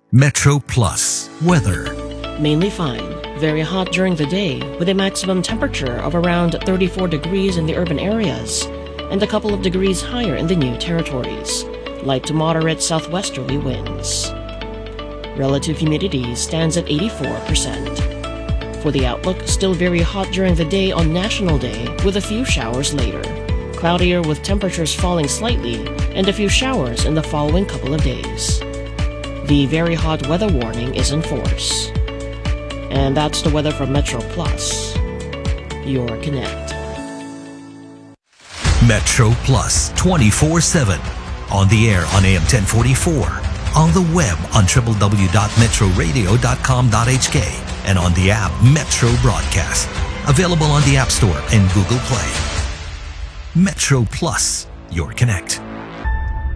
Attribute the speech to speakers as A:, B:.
A: Metro Plus weather.
B: Mainly fine. Very hot during the day with a maximum temperature of around 34 degrees in the urban areas and a couple of degrees higher in the new territories. Light to moderate southwesterly winds. Relative humidity stands at 84%. For the outlook, still very hot during the day on National Day with a few showers later. Cloudier with temperatures falling slightly and a few showers in the following couple of days. The very hot weather warning is in force. And that's the weather from Metro Plus, your Connect.
A: Metro Plus 24/7. On the air on AM 1044. On the web on www.metroradio.com.hk. And on the app Metro Broadcast. Available on the App Store and Google Play. Metro Plus, your Connect.